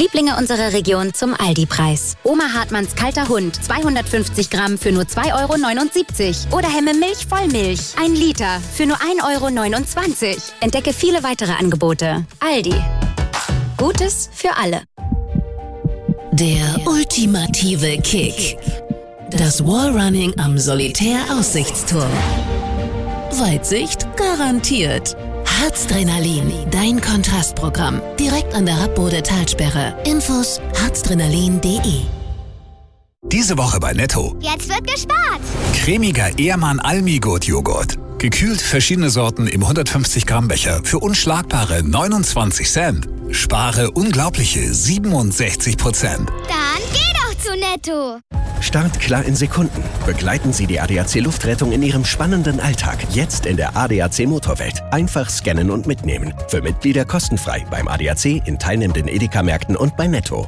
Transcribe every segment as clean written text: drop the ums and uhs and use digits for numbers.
Lieblinge unserer Region zum Aldi-Preis. Oma Hartmanns kalter Hund, 250 Gramm für nur 2,79 € Oder Hemme Milch Vollmilch, 1 Liter für nur 1,29 €. Entdecke viele weitere Angebote. Aldi. Gutes für alle. Der ultimative Kick. Das Wallrunning am Solitär-Aussichtsturm. Weitsicht garantiert. Harzdrenalin, dein Kontrastprogramm. Direkt an der Happbode-Talsperre. Infos harzdrenalin.de. Diese Woche bei Netto. Jetzt wird gespart. Cremiger Ehrmann Almigurt-Joghurt. Gekühlt verschiedene Sorten im 150 Gramm Becher für unschlagbare 29 Cent. Spare unglaubliche 67%. Dann geh doch zu Netto. Start klar in Sekunden. Begleiten Sie die ADAC Luftrettung in Ihrem spannenden Alltag. Jetzt in der ADAC Motorwelt. Einfach scannen und mitnehmen. Für Mitglieder kostenfrei beim ADAC, in teilnehmenden Edeka-Märkten und bei Netto.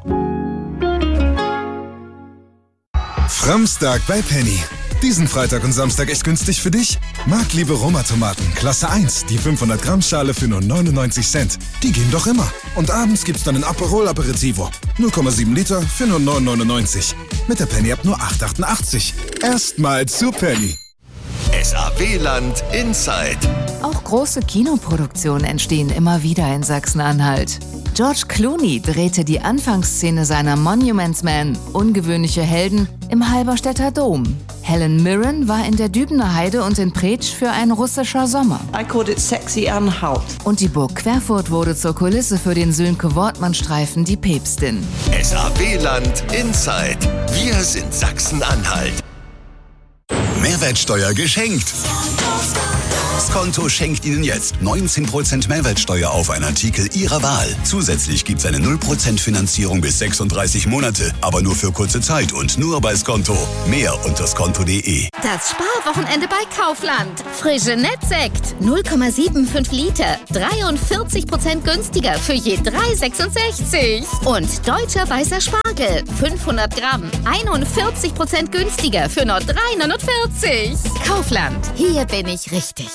Framstag bei Penny. Diesen Freitag und Samstag echt günstig für dich? Marktliebe Roma-Tomaten, Klasse 1, die 500 Gramm Schale für nur 99 Cent. Die gehen doch immer. Und abends gibt's dann ein Aperol Aperitivo. 0,7 Liter für nur 9,99. Mit der Penny-App nur 8,88. Erstmal zu Penny. SAW-Land Inside. Auch große Kinoproduktionen entstehen immer wieder in Sachsen-Anhalt. George Clooney drehte die Anfangsszene seiner Monuments Man, ungewöhnliche Helden, im Halberstädter Dom. Helen Mirren war in der Dübener Heide und in Preetsch für ein russischer Sommer. I called it sexy Anhalt. Und die Burg Querfurt wurde zur Kulisse für den Sönke-Wortmann-Streifen Die Päpstin. SAW-Land Inside. Wir sind Sachsen-Anhalt. Mehrwertsteuer geschenkt. Skonto schenkt Ihnen jetzt 19% Mehrwertsteuer auf einen Artikel Ihrer Wahl. Zusätzlich gibt es eine 0% Finanzierung bis 36 Monate, aber nur für kurze Zeit und nur bei Skonto. Mehr unter skonto.de. Das Sparwochenende bei Kaufland. Frische Nettsekt, 0,75 Liter, 43% günstiger für je 3,66. Und deutscher weißer Spargel, 500 Gramm, 41% günstiger für nur 3,49. Kaufland, hier bin ich richtig.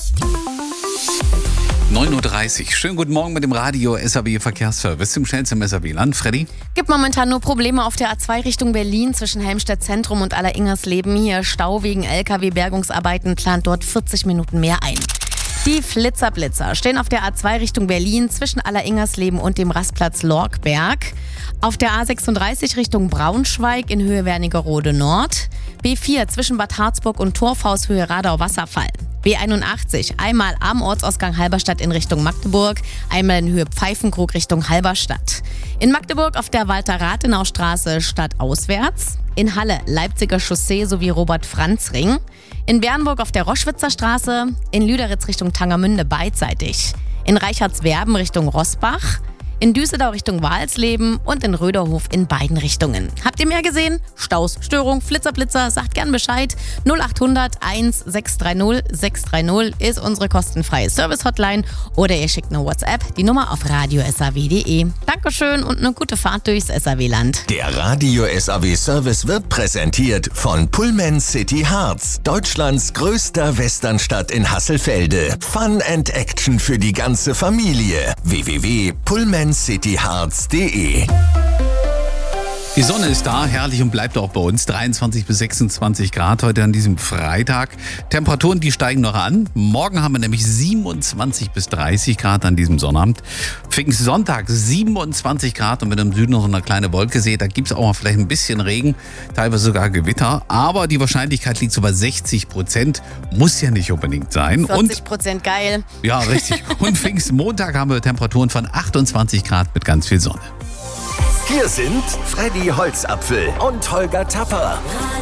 9:30 Uhr. Schönen guten Morgen mit dem Radio SAW Verkehrsservice im schnellsten SAW-Land. Freddy? Gibt momentan nur Probleme auf der A2 Richtung Berlin zwischen Helmstedt Zentrum und Alleringersleben. Hier Stau wegen LKW-Bergungsarbeiten, plant dort 40 Minuten mehr ein. Die Flitzer-Blitzer stehen auf der A2 Richtung Berlin zwischen Alleringersleben und dem Rastplatz Lorkberg. Auf der A36 Richtung Braunschweig in Höhe Wernigerode Nord. B4 zwischen Bad Harzburg und Torfhaus Höhe Radau-Wasserfall. B81 einmal am Ortsausgang Halberstadt in Richtung Magdeburg, einmal in Höhe Pfeifenkrug Richtung Halberstadt. In Magdeburg auf der Walter-Rathenau-Straße stadtauswärts. In Halle Leipziger Chaussee sowie Robert-Franz-Ring. In Bernburg auf der Roschwitzer Straße. In Lüderitz Richtung Tangermünde beidseitig. In Reichardswerben Richtung Roßbach. In Düsseldorf Richtung Walsleben und in Röderhof in beiden Richtungen. Habt ihr mehr gesehen? Staus, Störung, Flitzer, sagt gern Bescheid. 0800 1630 630 ist unsere kostenfreie Service-Hotline oder ihr schickt eine WhatsApp, die Nummer auf radio.saw.de. Dankeschön und eine gute Fahrt durchs SAW-Land. Der Radio SAW-Service wird präsentiert von Pullman City Harz, Deutschlands größter Westernstadt in Hasselfelde. Fun and Action für die ganze Familie. www.pullmancityharz.de. Die Sonne ist da, herrlich und bleibt auch bei uns. 23 bis 26 Grad heute an diesem Freitag. Temperaturen, die steigen noch an. Morgen haben wir nämlich 27 bis 30 Grad an diesem Sonnabend. Pfingstsonntag 27 Grad und wenn ihr im Süden noch so eine kleine Wolke seht, da gibt es auch mal vielleicht ein bisschen Regen, teilweise sogar Gewitter. Aber die Wahrscheinlichkeit liegt so bei 60%. Muss ja nicht unbedingt sein. 40% geil. Ja, richtig. Und Pfingstmontag haben wir Temperaturen von 28 Grad mit ganz viel Sonne. Hier sind Freddy Holzapfel und Holger Tapper.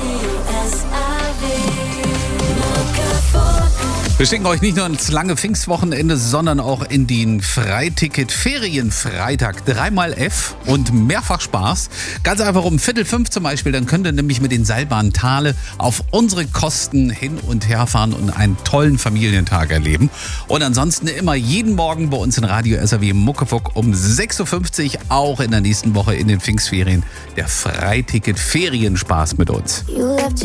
Wir schicken euch nicht nur ins lange Pfingstwochenende, sondern auch in den Freiticket-Ferienfreitag. 3x F und mehrfach Spaß. Ganz einfach um 4:45 zum Beispiel, dann könnt ihr nämlich mit den Seilbahnen Thale auf unsere Kosten hin und her fahren und einen tollen Familientag erleben. Und ansonsten immer jeden Morgen bei uns in Radio SAW Muckefuck um 6:50 Uhr, auch in der nächsten Woche in den Pfingstferien, der Freiticket-Ferienspaß mit uns.